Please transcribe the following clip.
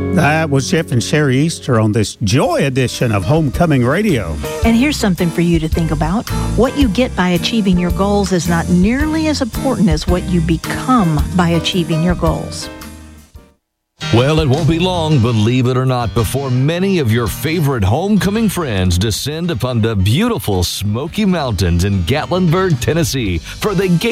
That was Jeff and Sherry Easter on this Joy edition of Homecoming Radio. And here's something for you to think about. What you get by achieving your goals is not nearly as important as what you become by achieving your goals. Well, it won't be long, believe it or not, before many of your favorite homecoming friends descend upon the beautiful Smoky Mountains in Gatlinburg, Tennessee for the